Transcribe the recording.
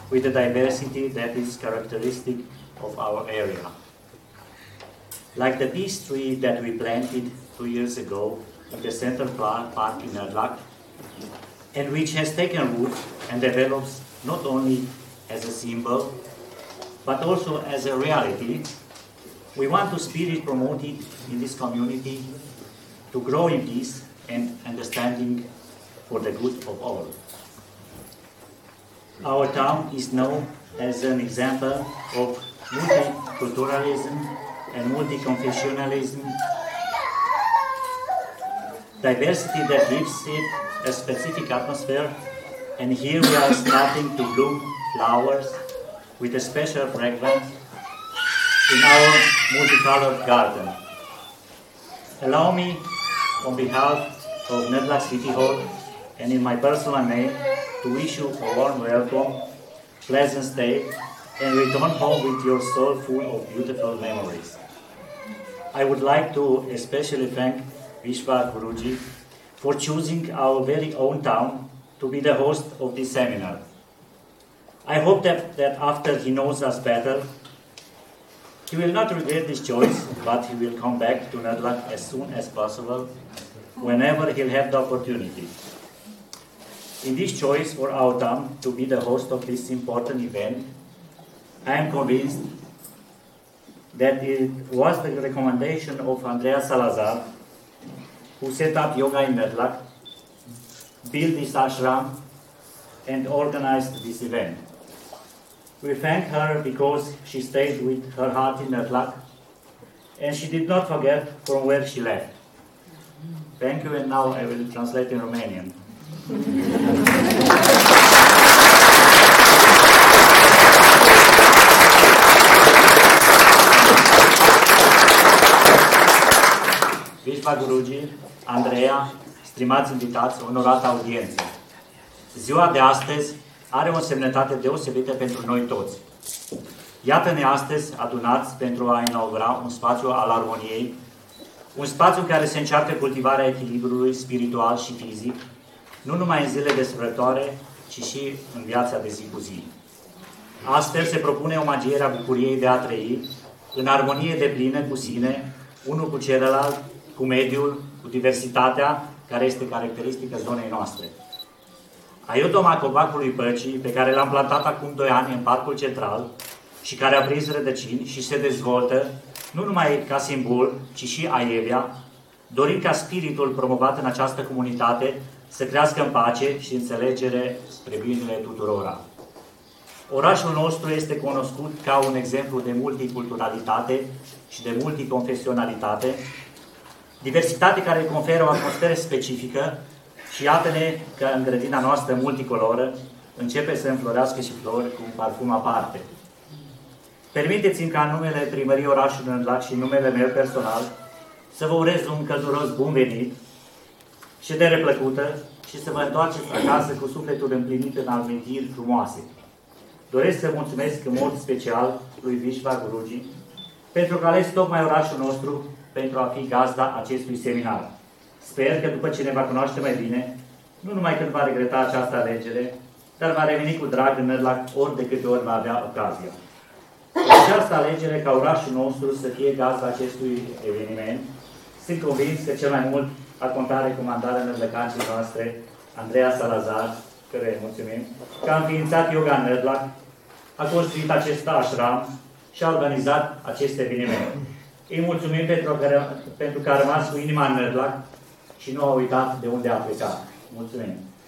with the diversity that is characteristic of our area. Like the peace tree that we planted 2 years ago in the Central Park in Nădlac, and which has taken root and develops not only as a symbol, but also as a reality, we want to spirit promote it in this community to grow in peace and understanding for the good of all. Our town is known as an example of multiculturalism and multi-confessionalism, diversity that gives it a specific atmosphere, and here we are starting to bloom flowers with a special fragrance in our multicolored garden. Allow me, on behalf of Nădlac City Hall and in my personal name, to wish you a warm welcome, pleasant stay, and return home with your soul full of beautiful memories. I would like to especially thank Vishwa Guruji for choosing our very own town to be the host of this seminar. I hope that after he knows us better, he will not regret this choice, but he will come back to Nădlac as soon as possible, whenever he'll have the opportunity. In this choice for our town to be the host of this important event, I am convinced that it was the recommendation of Andreea Salazar, who set up yoga in Nădlac, built this ashram, and organized this event. We thank her because she stayed with her heart in Nădlac, and she did not forget from where she left. Thank you, and now I will translate in Romanian. Vishwa Guruji, Andreea, stimați invitați, onorată audiență. Ziua de astăzi are o însemnătate deosebită pentru noi toți. Iată-ne astăzi adunați pentru a inaugura un spațiu al armoniei, un spațiu în care se încearcă cultivarea echilibrului spiritual și fizic, nu numai în zile de sărbătoare, ci și în viața de zi cu zi. Astfel se propune omagierea bucuriei de a trăi, în armonie deplină cu sine, unul cu celălalt, cu mediul, cu diversitatea, care este caracteristică zonei noastre. Aiodoma copacului păcii, pe care l-am plantat acum 2 ani în Parcul Central și care a prins rădăcini și se dezvoltă, nu numai ca simbol, ci și aievia, dorind ca spiritul promovat în această comunitate să crească în pace și înțelegere spre binele tuturora. Orașul nostru este cunoscut ca un exemplu de multiculturalitate și de multiconfesionalitate, diversitate care îi conferă o atmosferă specifică și iată-ne că în grădina noastră multicoloră începe să înflorească și flori cu un parfum aparte. Permiteți-mi ca în numele Primăriei Orașului Nădlac și în numele meu personal să vă urez un călduros bun venit, ședere plăcută și să vă întoarceți acasă cu sufletul împlinit în amintiri frumoase. Doresc să mulțumesc în mod special lui Vishwa Guruji pentru că a ales tocmai orașul nostru pentru a fi gazda acestui seminar. Sper că după ce ne va cunoaște mai bine, nu numai că va regreta această alegere, dar va reveni cu drag în Nădlac ori de câte ori va avea ocazia. În această alegere ca orașul nostru să fie gazda acestui eveniment, sunt convins că cel mai mult a conta recomandarea nădlăcancii noastre, Andreea Salazar, care mulțumim, că a înființat yoga în Nădlac, a construit acest ashram și a organizat acest eveniment. Îi mulțumim pentru că a rămas cu inima în Nădlac și nu a uitat de unde a plecat. Mulțumim!